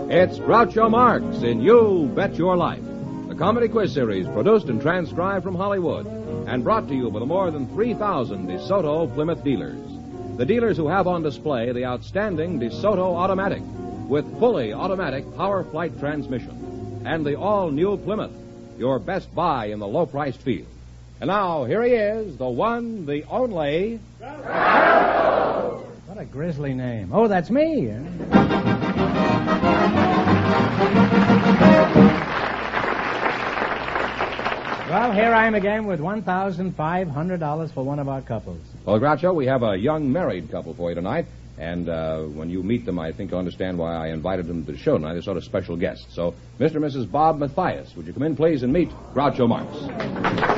It's Groucho Marx in You Bet Your Life, the comedy quiz series produced and transcribed from Hollywood and brought to you by the more than 3,000 DeSoto Plymouth dealers. The dealers who have on display the outstanding DeSoto Automatic with fully automatic power flight transmission and the all-new Plymouth, your best buy in the low-priced field. And now, here he is, the one, the only... What a grisly name. Oh, that's me. Well, here I am again with $1,500 for one of our couples. Well, Groucho, we have a young married couple for you tonight. And when you meet them, I think you'll understand why I invited them to the show tonight. They're sort of special guests. So, Mr. and Mrs. Bob Mathias, would you come in, please, and meet Groucho Marx.